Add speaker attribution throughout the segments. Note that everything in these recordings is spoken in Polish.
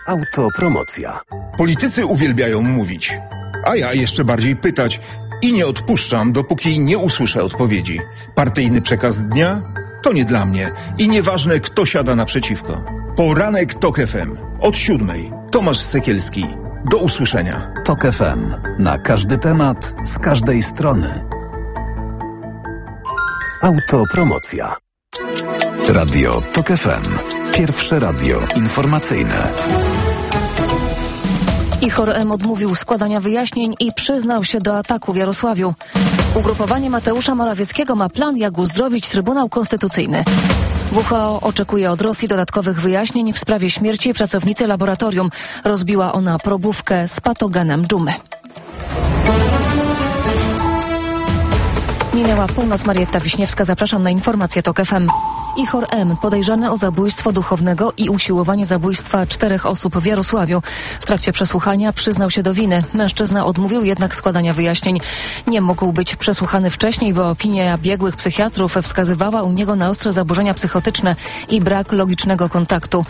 Speaker 1: Autopromocja.
Speaker 2: Politycy uwielbiają mówić, a ja jeszcze bardziej pytać i nie odpuszczam, dopóki nie usłyszę odpowiedzi. Partyjny przekaz dnia? To nie dla mnie i nieważne, kto siada naprzeciwko. Poranek TOK FM. Od 7:00. Tomasz Sekielski. Do usłyszenia.
Speaker 1: TOK FM. Na każdy temat, z każdej strony. Autopromocja. Radio TOK FM. Pierwsze radio informacyjne.
Speaker 3: Ihor M. odmówił składania wyjaśnień i przyznał się do ataku w Jarosławiu. Ugrupowanie Mateusza Morawieckiego ma plan, jak uzdrowić Trybunał Konstytucyjny. WHO oczekuje od Rosji dodatkowych wyjaśnień w sprawie śmierci pracownicy laboratorium. Rozbiła ona probówkę z patogenem dżumy. Minęła północ. Marietta Wiśniewska. Zapraszam na informację TOK FM. Ihor M., podejrzany o zabójstwo duchownego i usiłowanie zabójstwa 4 osób w Jarosławiu. W trakcie przesłuchania przyznał się do winy. Mężczyzna odmówił jednak składania wyjaśnień. Nie mógł być przesłuchany wcześniej, bo opinia biegłych psychiatrów wskazywała u niego na ostre zaburzenia psychotyczne i brak logicznego kontaktu.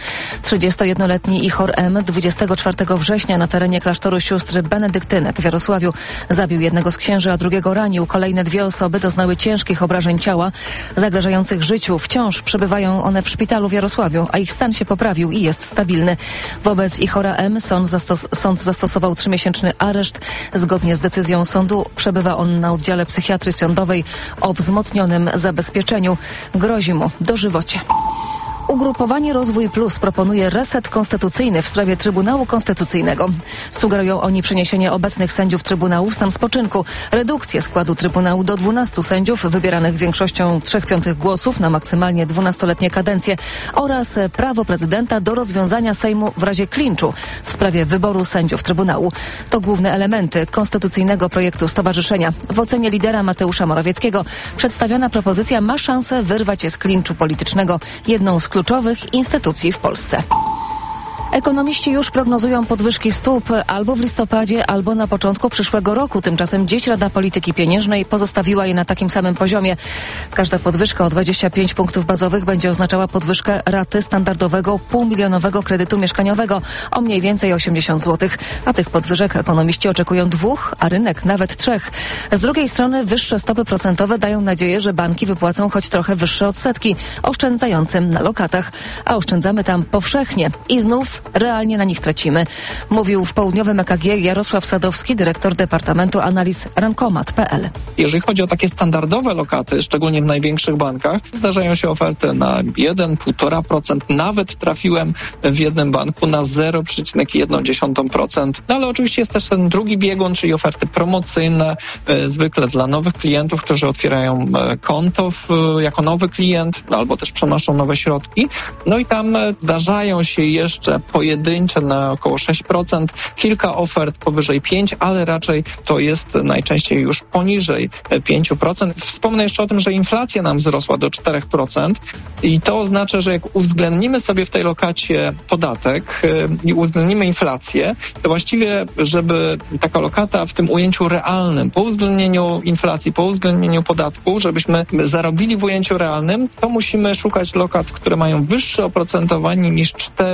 Speaker 3: 31-letni Ihor M. 24 września na terenie klasztoru sióstr benedyktynek w Jarosławiu zabił jednego z księży, a drugiego ranił. Kolejne 2 osoby doznały ciężkich obrażeń ciała zagrażających życiu. Wciąż przebywają one w szpitalu w Jarosławiu, a ich stan się poprawił i jest stabilny. Wobec Ihora M. sąd zastosował 3-miesięczny areszt. Zgodnie z decyzją sądu przebywa on na oddziale psychiatrii sądowej o wzmocnionym zabezpieczeniu. Grozi mu dożywocie. Ugrupowanie Rozwój Plus proponuje reset konstytucyjny w sprawie Trybunału Konstytucyjnego. Sugerują oni przeniesienie obecnych sędziów Trybunału w stan spoczynku, redukcję składu Trybunału do 12 sędziów wybieranych większością 3/5 głosów na maksymalnie 12-letnie kadencje oraz prawo prezydenta do rozwiązania Sejmu w razie klinczu w sprawie wyboru sędziów Trybunału. To główne elementy konstytucyjnego projektu stowarzyszenia. W ocenie lidera Mateusza Morawieckiego przedstawiona propozycja ma szansę wyrwać je z klinczu politycznego, jedną z kluczowych instytucji w Polsce. Ekonomiści już prognozują podwyżki stóp albo w listopadzie, albo na początku przyszłego roku. Tymczasem dziś Rada Polityki Pieniężnej pozostawiła je na takim samym poziomie. Każda podwyżka o 25 punktów bazowych będzie oznaczała podwyżkę raty standardowego półmilionowego kredytu mieszkaniowego o mniej więcej 80 zł. A tych podwyżek ekonomiści oczekują 2, a rynek nawet 3. Z drugiej strony wyższe stopy procentowe dają nadzieję, że banki wypłacą choć trochę wyższe odsetki oszczędzającym na lokatach. A oszczędzamy tam powszechnie i znów realnie na nich tracimy. Mówił w południowym EKG Jarosław Sadowski, dyrektor Departamentu Analiz Rankomat.pl.
Speaker 4: Jeżeli chodzi o takie standardowe lokaty, szczególnie w największych bankach, zdarzają się oferty na 1-1,5%. Nawet trafiłem w jednym banku na 0,1%. No ale oczywiście jest też ten drugi biegun, czyli oferty promocyjne, zwykle dla nowych klientów, którzy otwierają konto jako nowy klient, albo też przenoszą nowe środki. No i tam zdarzają się jeszcze pojedyncze na około 6%, kilka ofert powyżej 5%, ale raczej to jest najczęściej już poniżej 5%. Wspomnę jeszcze o tym, że inflacja nam wzrosła do 4% i to oznacza, że jak uwzględnimy sobie w tej lokacie podatek i uwzględnimy inflację, to właściwie, żeby taka lokata w tym ujęciu realnym, po uwzględnieniu inflacji, po uwzględnieniu podatku, żebyśmy zarobili w ujęciu realnym, to musimy szukać lokat, które mają wyższe oprocentowanie niż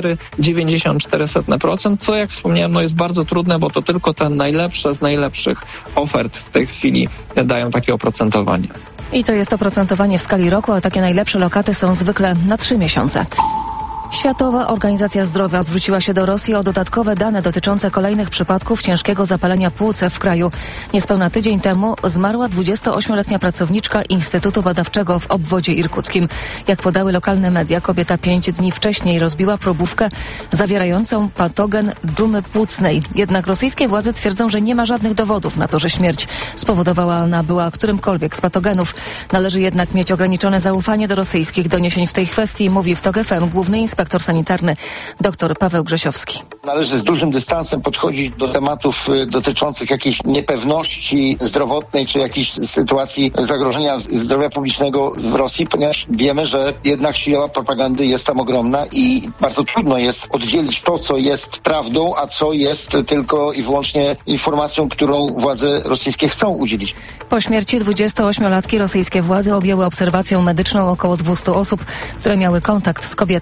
Speaker 4: 4,94%, co jak wspomniałem, no jest bardzo trudne, bo to tylko te najlepsze z najlepszych ofert w tej chwili dają takie oprocentowanie.
Speaker 3: I to jest oprocentowanie w skali roku, a takie najlepsze lokaty są zwykle na 3 miesiące. Światowa Organizacja Zdrowia zwróciła się do Rosji o dodatkowe dane dotyczące kolejnych przypadków ciężkiego zapalenia płuc w kraju. Niespełna tydzień temu zmarła 28-letnia pracowniczka Instytutu Badawczego w obwodzie irkuckim. Jak podały lokalne media, kobieta 5 dni wcześniej rozbiła probówkę zawierającą patogen dżumy płucnej. Jednak rosyjskie władze twierdzą, że nie ma żadnych dowodów na to, że śmierć spowodowała ona była którymkolwiek z patogenów. Należy jednak mieć ograniczone zaufanie do rosyjskich doniesień w tej kwestii, mówi w TOK FM główny inspektor sanitarny dr Paweł Grzesiowski.
Speaker 5: Należy z dużym dystansem podchodzić do tematów dotyczących jakiejś niepewności zdrowotnej czy jakiejś sytuacji zagrożenia zdrowia publicznego w Rosji, ponieważ wiemy, że jednak siła propagandy jest tam ogromna i bardzo trudno jest oddzielić to, co jest prawdą, a co jest tylko i wyłącznie informacją, którą władze rosyjskie chcą udzielić.
Speaker 3: Po śmierci 28-latki rosyjskie władze objęły obserwacją medyczną około 200 osób, które miały kontakt z kobietą.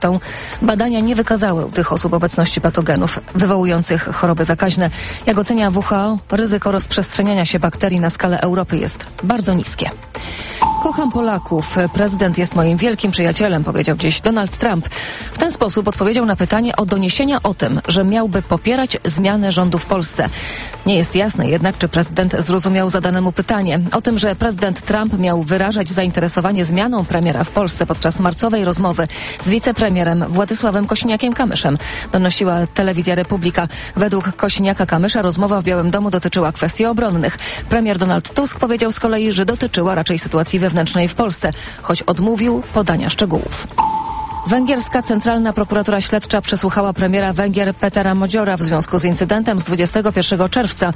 Speaker 3: Badania nie wykazały u tych osób obecności patogenów wywołujących choroby zakaźne. Jak ocenia WHO, ryzyko rozprzestrzeniania się bakterii na skalę Europy jest bardzo niskie. Kocham Polaków. Prezydent jest moim wielkim przyjacielem, powiedział dziś Donald Trump. W ten sposób odpowiedział na pytanie o doniesienia o tym, że miałby popierać zmianę rządu w Polsce. Nie jest jasne jednak, czy prezydent zrozumiał zadane mu pytanie. O tym, że prezydent Trump miał wyrażać zainteresowanie zmianą premiera w Polsce podczas marcowej rozmowy z wicepremierem Władysławem Kosiniakiem-Kamyszem, donosiła telewizja Republika. Według Kosiniaka-Kamysza rozmowa w Białym Domu dotyczyła kwestii obronnych. Premier Donald Tusk powiedział z kolei, że dotyczyła raczej sytuacji wewnętrznej w Polsce, choć odmówił podania szczegółów. Węgierska Centralna Prokuratura Śledcza przesłuchała premiera Węgier Petera Modziora w związku z incydentem z 21 czerwca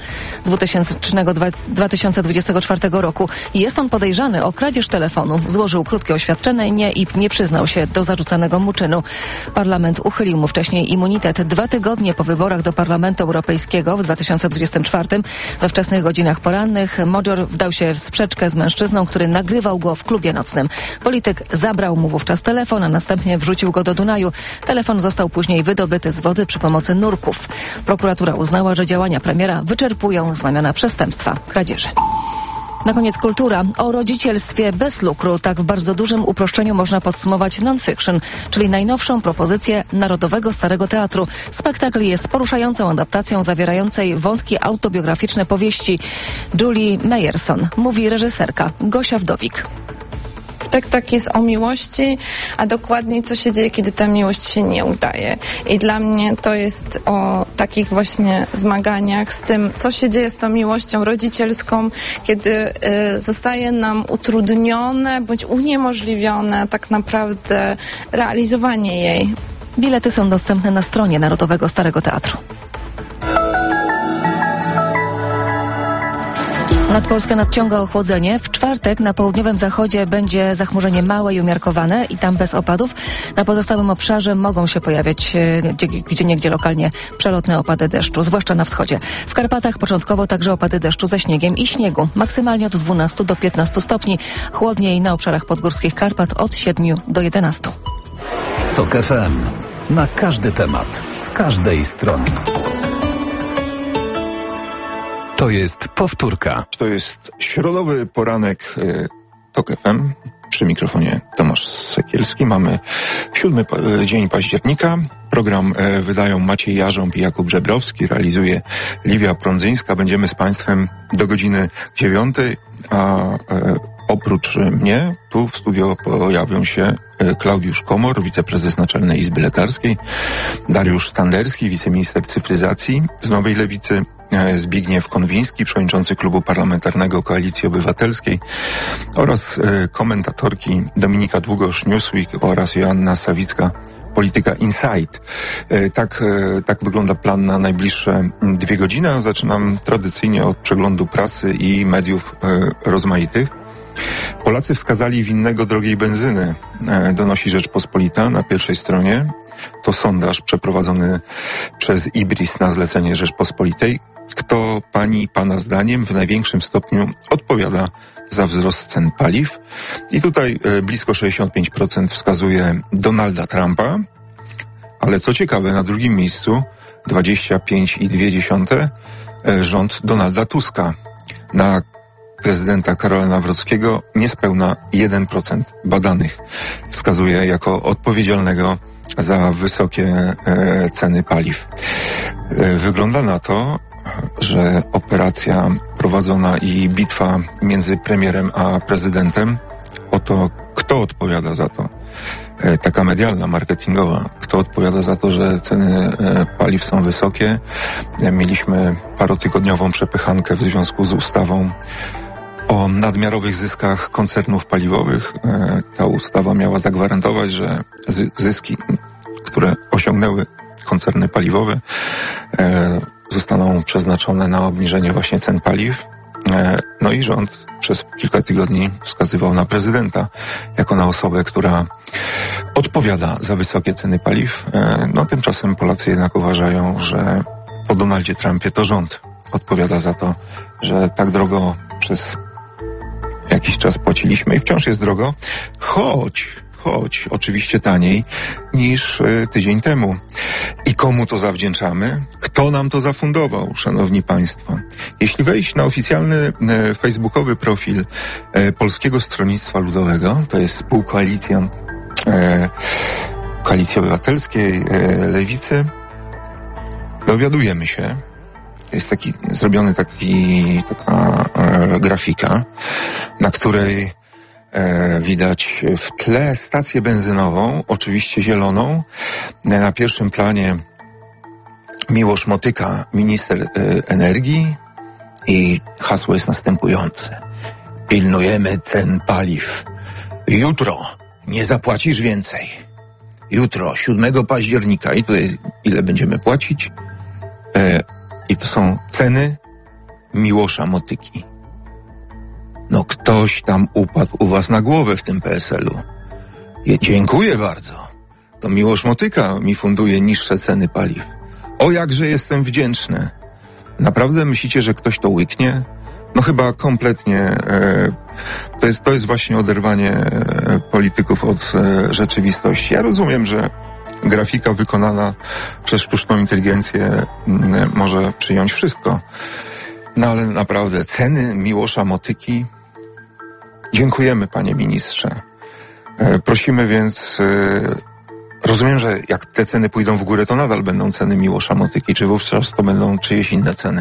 Speaker 3: 2024 roku. Jest on podejrzany o kradzież telefonu. Złożył krótkie oświadczenie i nie przyznał się do zarzucanego mu czynu. Parlament uchylił mu wcześniej immunitet 2 tygodnie po wyborach do Parlamentu Europejskiego w 2024. We wczesnych godzinach porannych Modzior wdał się w sprzeczkę z mężczyzną, który nagrywał go w klubie nocnym. Polityk zabrał mu wówczas telefon, a następnie wrzucił go do Dunaju. Telefon został później wydobyty z wody przy pomocy nurków. Prokuratura uznała, że działania premiera wyczerpują znamiona przestępstwa kradzieży. Na koniec kultura. O rodzicielstwie bez lukru. Tak w bardzo dużym uproszczeniu można podsumować non-fiction, czyli najnowszą propozycję Narodowego Starego Teatru. Spektakl jest poruszającą adaptacją zawierającej wątki autobiograficzne powieści Julie Meyerson, mówi reżyserka Gosia Wdowik.
Speaker 6: Spektakl jest o miłości, a dokładniej co się dzieje, kiedy ta miłość się nie udaje. I dla mnie to jest o takich właśnie zmaganiach z tym, co się dzieje z tą miłością rodzicielską, kiedy zostaje nam utrudnione bądź uniemożliwione tak naprawdę realizowanie jej.
Speaker 3: Bilety są dostępne na stronie Narodowego Starego Teatru. Nad Polskę nadciąga ochłodzenie. W czwartek na południowym zachodzie będzie zachmurzenie małe i umiarkowane i tam bez opadów. Na pozostałym obszarze mogą się pojawiać gdzieniegdzie lokalnie przelotne opady deszczu, zwłaszcza na wschodzie. W Karpatach początkowo także opady deszczu ze śniegiem i śniegu. Maksymalnie od 12 do 15 stopni. Chłodniej na obszarach podgórskich Karpat od 7 do 11.
Speaker 1: TOK FM. Na każdy temat, z każdej strony. To jest powtórka.
Speaker 2: To jest środowy poranek TOK FM. Przy mikrofonie Tomasz Sekielski. Mamy 7 dzień października. Program wydają Maciej Jarząb i Jakub Żebrowski. Realizuje Liwia Prądzyńska. Będziemy z Państwem do godziny 9, a oprócz mnie tu w studio pojawią się Klaudiusz Komor, wiceprezes Naczelnej Izby Lekarskiej, Dariusz Standerski, wiceminister cyfryzacji z Nowej Lewicy, Zbigniew Konwiński, przewodniczący Klubu Parlamentarnego Koalicji Obywatelskiej oraz komentatorki Dominika Długosz, Newsweek oraz Joanna Sawicka, Polityka Insight. Tak wygląda plan na najbliższe 2 godziny. Zaczynam tradycyjnie od przeglądu prasy i mediów rozmaitych. Polacy wskazali winnego drogiej benzyny, donosi Rzeczpospolita na pierwszej stronie. To sondaż przeprowadzony przez IBRIS na zlecenie Rzeczpospolitej. Kto pani i pana zdaniem w największym stopniu odpowiada za wzrost cen paliw? I tutaj blisko 65% wskazuje Donalda Trumpa, ale co ciekawe, na drugim miejscu 25,2% rząd Donalda Tuska. Na prezydenta Karola Nawrockiego niespełna 1% badanych wskazuje jako odpowiedzialnego za wysokie ceny paliw. Wygląda na to, że operacja prowadzona i bitwa między premierem a prezydentem o to, kto odpowiada za to, taka medialna, marketingowa, kto odpowiada za to, że ceny paliw są wysokie. Mieliśmy parotygodniową przepychankę w związku z ustawą o nadmiarowych zyskach koncernów paliwowych. Ta ustawa miała zagwarantować, że zyski, które osiągnęły koncerny paliwowe, zostaną przeznaczone na obniżenie właśnie cen paliw. No i rząd przez kilka tygodni wskazywał na prezydenta jako na osobę, która odpowiada za wysokie ceny paliw. No tymczasem Polacy jednak uważają, że po Donaldzie Trumpie to rząd odpowiada za to, że tak drogo przez jakiś czas płaciliśmy i wciąż jest drogo, choć choć oczywiście taniej niż tydzień temu. I komu to zawdzięczamy? Kto nam to zafundował, szanowni państwo? Jeśli wejść na oficjalny facebookowy profil Polskiego Stronnictwa Ludowego, to jest współkoalicjant Koalicji Obywatelskiej, Lewicy, dowiadujemy się, jest zrobiony taka grafika, na której widać w tle stację benzynową, oczywiście zieloną. Na pierwszym planie Miłosz Motyka, minister energii, i hasło jest następujące: pilnujemy cen paliw. Jutro nie zapłacisz więcej. Jutro, 7 października, i tutaj ile będziemy płacić? I to są ceny Miłosza Motyki. No ktoś tam upadł u was na głowę w tym PSL-u. Dziękuję bardzo. To Miłosz Motyka mi funduje niższe ceny paliw. O, jakże jestem wdzięczny. Naprawdę myślicie, że ktoś to łyknie? No chyba kompletnie. To jest właśnie oderwanie polityków od rzeczywistości. Ja rozumiem, że grafika wykonana przez sztuczną inteligencję może przyjąć wszystko. No ale naprawdę, ceny Miłosza Motyki? Dziękujemy, panie ministrze. Prosimy więc... Rozumiem, że jak te ceny pójdą w górę, to nadal będą ceny Miłosza Motyki, czy wówczas to będą czyjeś inne ceny.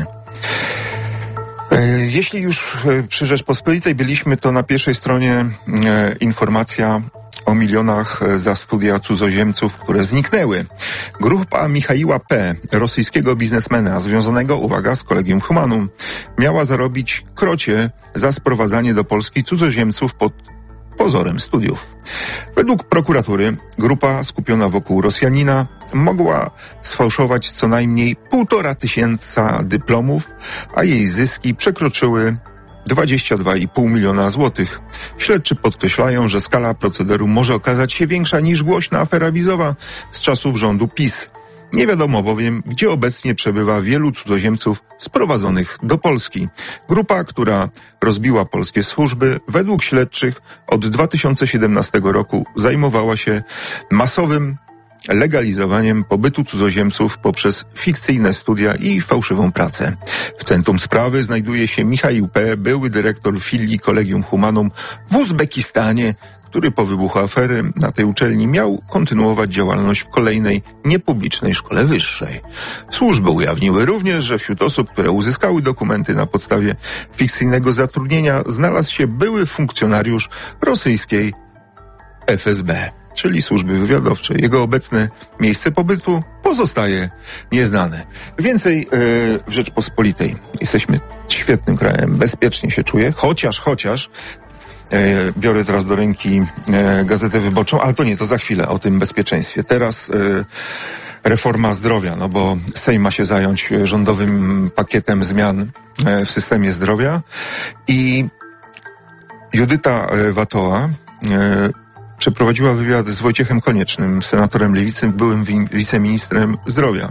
Speaker 2: Jeśli już przy Rzeczpospolitej byliśmy, to na pierwszej stronie informacja o milionach za studia cudzoziemców, które zniknęły. Grupa Michaiła P., rosyjskiego biznesmena związanego, uwaga, z Collegium Humanum, miała zarobić krocie za sprowadzanie do Polski cudzoziemców pod pozorem studiów. Według prokuratury grupa skupiona wokół Rosjanina mogła sfałszować co najmniej 1500 dyplomów, a jej zyski przekroczyły 22,5 miliona złotych. Śledczy podkreślają, że skala procederu może okazać się większa niż głośna afera wizowa z czasów rządu PiS. Nie wiadomo bowiem, gdzie obecnie przebywa wielu cudzoziemców sprowadzonych do Polski. Grupa, która rozbiła polskie służby, według śledczych od 2017 roku zajmowała się masowym legalizowaniem pobytu cudzoziemców poprzez fikcyjne studia i fałszywą pracę. W centrum sprawy znajduje się Michaił P., były dyrektor filii Collegium Humanum w Uzbekistanie, który po wybuchu afery na tej uczelni miał kontynuować działalność w kolejnej niepublicznej szkole wyższej. Służby ujawniły również, że wśród osób, które uzyskały dokumenty na podstawie fikcyjnego zatrudnienia, znalazł się były funkcjonariusz rosyjskiej FSB, czyli służby wywiadowczej. Jego obecne miejsce pobytu pozostaje nieznane. Więcej w Rzeczpospolitej. Jesteśmy świetnym krajem, bezpiecznie się czuję, chociaż biorę teraz do ręki Gazetę Wyborczą, ale to nie, to za chwilę o tym bezpieczeństwie. Teraz reforma zdrowia, no bo Sejm ma się zająć rządowym pakietem zmian w systemie zdrowia i Judyta Watoła przeprowadziła wywiad z Wojciechem Koniecznym, senatorem Lewicy, byłym wiceministrem zdrowia.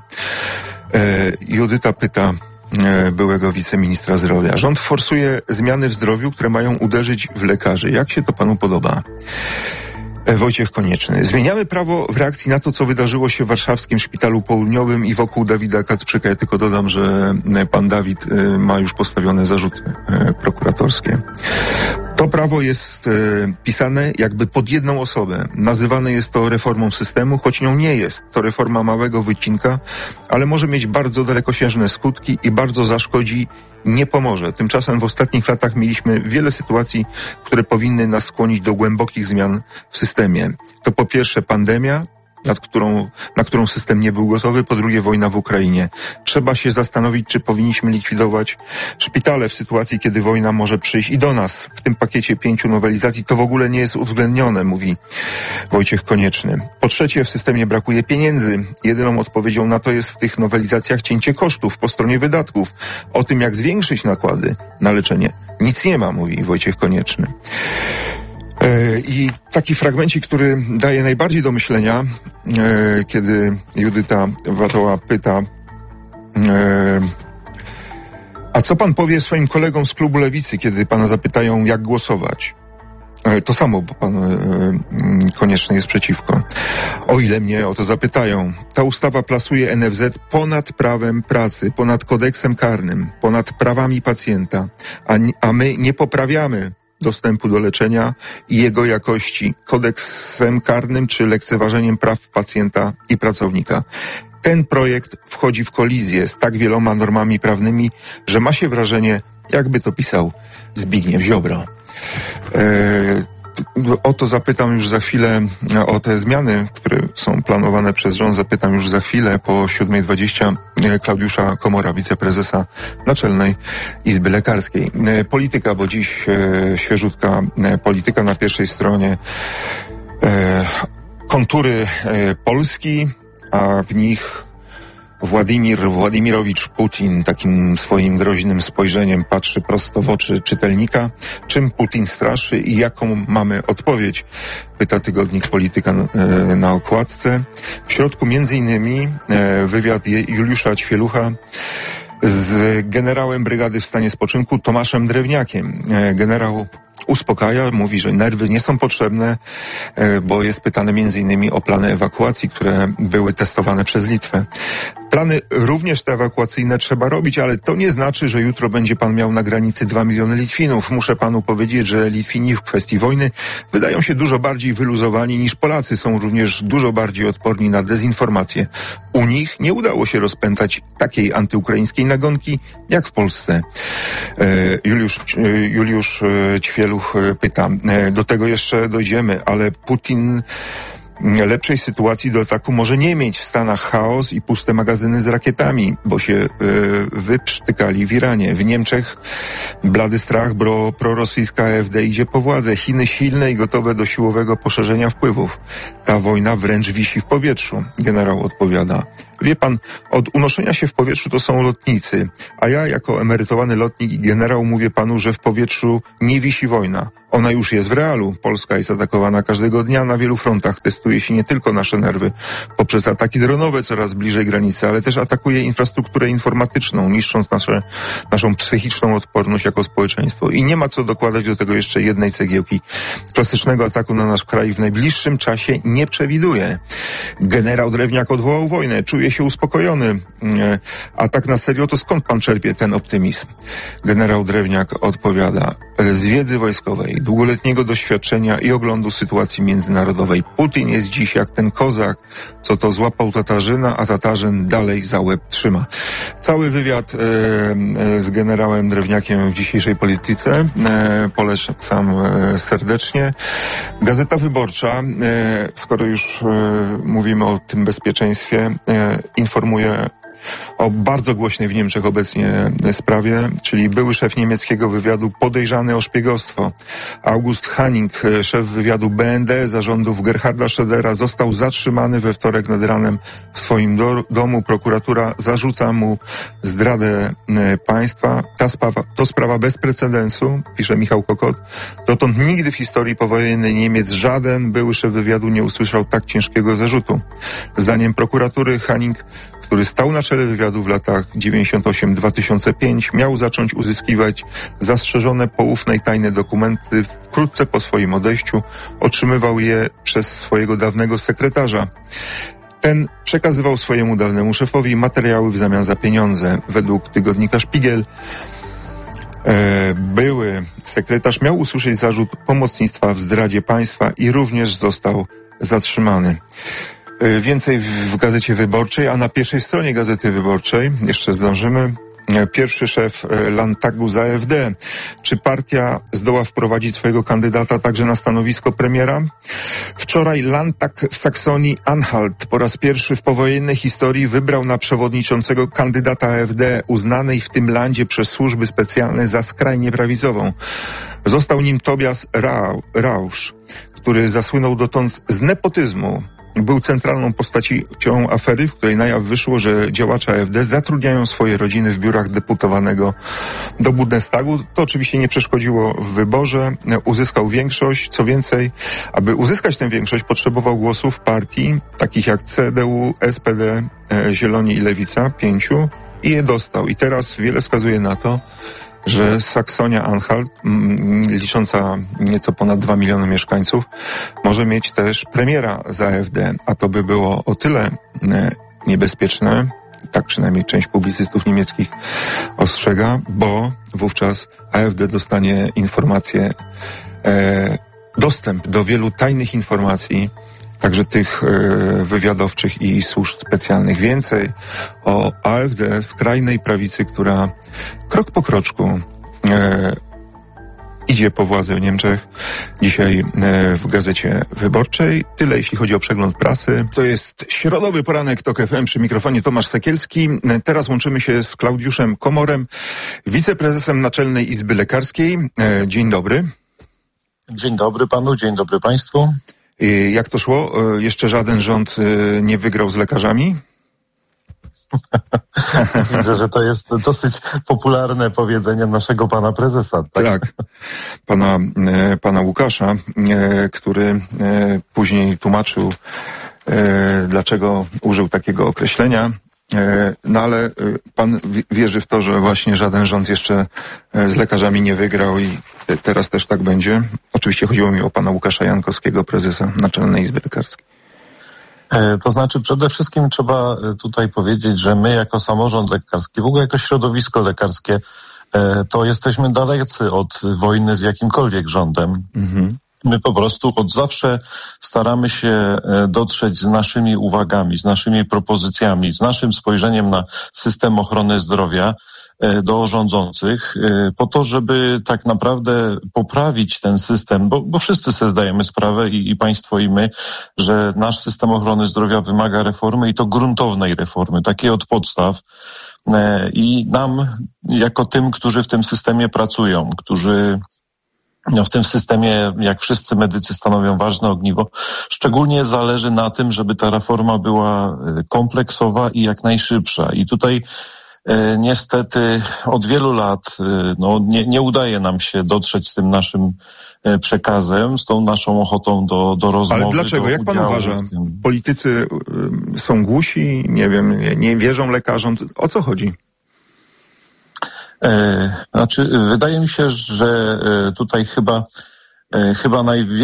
Speaker 2: Judyta pyta byłego wiceministra zdrowia: rząd forsuje zmiany w zdrowiu, które mają uderzyć w lekarzy. Jak się to panu podoba? Wojciech Konieczny: zmieniamy prawo w reakcji na to, co wydarzyło się w warszawskim Szpitalu Południowym i wokół Dawida Kacprzyka. Ja tylko dodam, że pan Dawid ma już postawione zarzuty prokuratorskie. To prawo jest pisane jakby pod jedną osobę. Nazywane jest to reformą systemu, choć nią nie jest. To reforma małego wycinka, ale może mieć bardzo dalekosiężne skutki i bardzo zaszkodzi, nie pomoże. Tymczasem w ostatnich latach mieliśmy wiele sytuacji, które powinny nas skłonić do głębokich zmian w systemie. To po pierwsze pandemia, na którą system nie był gotowy, po drugie wojna w Ukrainie. Trzeba się zastanowić, czy powinniśmy likwidować szpitale w sytuacji, kiedy wojna może przyjść i do nas. W tym pakiecie 5 nowelizacji to w ogóle nie jest uwzględnione, mówi Wojciech Konieczny. Po trzecie, w systemie brakuje pieniędzy. Jedyną odpowiedzią na to jest w tych nowelizacjach cięcie kosztów po stronie wydatków. O tym, jak zwiększyć nakłady na leczenie, nic nie ma, mówi Wojciech Konieczny. I taki fragmencik, który daje najbardziej do myślenia, kiedy Judyta Watoła pyta: a co pan powie swoim kolegom z klubu Lewicy, kiedy pana zapytają, jak głosować? to samo, bo pan koniecznie jest przeciwko. O ile mnie o to zapytają. Ta ustawa plasuje NFZ ponad prawem pracy, ponad kodeksem karnym, ponad prawami pacjenta, a my nie poprawiamy dostępu do leczenia i jego jakości kodeksem karnym czy lekceważeniem praw pacjenta i pracownika. Ten projekt wchodzi w kolizję z tak wieloma normami prawnymi, że ma się wrażenie, jakby to pisał Zbigniew Ziobro. O to zapytam już za chwilę, o te zmiany, które są planowane przez rząd, zapytam już za chwilę po 7:20 Klaudiusza Komora, wiceprezesa Naczelnej Izby Lekarskiej. Polityka, bo dziś świeżutka polityka na pierwszej stronie. Kontury Polski, a w nich Władimirowicz Putin takim swoim groźnym spojrzeniem patrzy prosto w oczy czytelnika. Czym Putin straszy i jaką mamy odpowiedź? Pyta tygodnik Polityka na okładce. W środku między innymi wywiad Juliusza Ćwielucha z generałem brygady w stanie spoczynku Tomaszem Drewniakiem. Generał uspokaja, mówi, że nerwy nie są potrzebne, bo jest pytane między innymi o plany ewakuacji, które były testowane przez Litwę. Plany również te ewakuacyjne trzeba robić, ale to nie znaczy, że jutro będzie pan miał na granicy 2 miliony Litwinów. Muszę panu powiedzieć, że Litwini w kwestii wojny wydają się dużo bardziej wyluzowani niż Polacy. Są również dużo bardziej odporni na dezinformację. U nich nie udało się rozpętać takiej antyukraińskiej nagonki jak w Polsce. Juliusz Ćwieluch pyta. Do tego jeszcze dojdziemy, ale Putin lepszej sytuacji do ataku może nie mieć. W Stanach chaos i puste magazyny z rakietami, bo się wyprztykali w Iranie. W Niemczech blady strach, bo prorosyjska AfD idzie po władzę. Chiny silne i gotowe do siłowego poszerzenia wpływów. Ta wojna wręcz wisi w powietrzu. Generał odpowiada. Wie pan, od unoszenia się w powietrzu to są lotnicy, a ja jako emerytowany lotnik i generał mówię panu, że w powietrzu nie wisi wojna. Ona już jest w realu. Polska jest atakowana każdego dnia na wielu frontach. Testuje się nie tylko nasze nerwy poprzez ataki dronowe coraz bliżej granicy, ale też atakuje infrastrukturę informatyczną, niszcząc naszą psychiczną odporność jako społeczeństwo. I nie ma co dokładać do tego jeszcze jednej cegiełki. Klasycznego ataku na nasz kraj w najbliższym czasie nie przewiduje. Generał Drewniak odwołał wojnę. Czuje się uspokojony. A tak na serio, to skąd pan czerpie ten optymizm? Generał Drewniak odpowiada. Z wiedzy wojskowej, długoletniego doświadczenia i oglądu sytuacji międzynarodowej. Putin jest dziś jak ten kozak, co to złapał Tatarzyna, a Tatarzyn dalej za łeb trzyma. Cały wywiad z generałem Drewniakiem w dzisiejszej Polityce polecam serdecznie. Gazeta Wyborcza, skoro już mówimy o tym bezpieczeństwie, informuje o bardzo głośnej w Niemczech obecnie sprawie, czyli były szef niemieckiego wywiadu podejrzany o szpiegostwo. August Hanning, szef wywiadu BND zarządów Gerharda Schrödera, został zatrzymany we wtorek nad ranem w swoim domu. Prokuratura zarzuca mu zdradę państwa. To sprawa bez precedensu, pisze Michał Kokot. Dotąd nigdy w historii powojennej Niemiec żaden były szef wywiadu nie usłyszał tak ciężkiego zarzutu. Zdaniem prokuratury Hanning, który stał na czele wywiadu w latach 98-2005, miał zacząć uzyskiwać zastrzeżone poufne i tajne dokumenty. Wkrótce po swoim odejściu otrzymywał je przez swojego dawnego sekretarza. Ten przekazywał swojemu dawnemu szefowi materiały w zamian za pieniądze. Według tygodnika Spiegel były sekretarz miał usłyszeć zarzut pomocnictwa w zdradzie państwa i również został zatrzymany. Więcej w Gazecie Wyborczej, a na pierwszej stronie Gazety Wyborczej, jeszcze zdążymy, pierwszy szef Landtagu z AfD. Czy partia zdoła wprowadzić swojego kandydata także na stanowisko premiera? Wczoraj Landtag w Saksonii-Anhalt po raz pierwszy w powojennej historii wybrał na przewodniczącego kandydata AfD, uznanej w tym landzie przez służby specjalne za skrajnie prawicową. Został nim Tobias Rausch, który zasłynął dotąd z nepotyzmu. Był centralną postacią afery, w której na jaw wyszło, że działacze AfD zatrudniają swoje rodziny w biurach deputowanego do Bundestagu. To oczywiście nie przeszkodziło w wyborze. Uzyskał większość. Co więcej, aby uzyskać tę większość, potrzebował głosów partii, takich jak CDU, SPD, Zieloni i Lewica, 5, i je dostał. I teraz wiele wskazuje na to, że Saksonia-Anhalt, licząca nieco ponad 2 miliony mieszkańców, może mieć też premiera z AfD, a to by było o tyle niebezpieczne, tak przynajmniej część publicystów niemieckich ostrzega, bo wówczas AfD dostanie informacje, dostęp do wielu tajnych informacji, także tych wywiadowczych i służb specjalnych. Więcej o AfD, skrajnej prawicy, która krok po kroczku idzie po władzę w Niemczech. Dzisiaj w Gazecie Wyborczej. Tyle, jeśli chodzi o przegląd prasy. To jest środowy poranek TOK FM, przy mikrofonie Tomasz Sekielski. Teraz łączymy się z Klaudiuszem Komorem, wiceprezesem Naczelnej Izby Lekarskiej. Dzień dobry.
Speaker 7: Dzień dobry panu, dzień dobry państwu.
Speaker 2: Jak to szło? Jeszcze żaden rząd nie wygrał z lekarzami?
Speaker 7: Widzę, że to jest dosyć popularne powiedzenie naszego pana prezesa.
Speaker 2: Tak. Pana Łukasza, który później tłumaczył, dlaczego użył takiego określenia. No ale pan wierzy w to, że właśnie żaden rząd jeszcze z lekarzami nie wygrał i teraz też tak będzie? Oczywiście chodziło mi o pana Łukasza Jankowskiego, prezesa Naczelnej Izby Lekarskiej.
Speaker 7: To znaczy przede wszystkim trzeba tutaj powiedzieć, że my jako samorząd lekarski, w ogóle jako środowisko lekarskie, to jesteśmy dalecy od wojny z jakimkolwiek rządem. Mhm. My po prostu od zawsze staramy się dotrzeć z naszymi uwagami, z naszymi propozycjami, z naszym spojrzeniem na system ochrony zdrowia do rządzących, po to, żeby tak naprawdę poprawić ten system, bo wszyscy sobie zdajemy sprawę i państwo i my, że nasz system ochrony zdrowia wymaga reformy i to gruntownej reformy, takiej od podstaw. I nam, jako tym, którzy w tym systemie pracują, którzy w tym systemie, jak wszyscy medycy, stanowią ważne ogniwo, szczególnie zależy na tym, żeby ta reforma była kompleksowa i jak najszybsza. I tutaj niestety od wielu lat nie udaje nam się dotrzeć z tym naszym przekazem, z tą naszą ochotą do rozmowy. Ale
Speaker 2: dlaczego? Jak pan uważa? Politycy są głusi, nie wiem, nie wierzą lekarzom. O co chodzi?
Speaker 7: Wydaje mi się, że tutaj chyba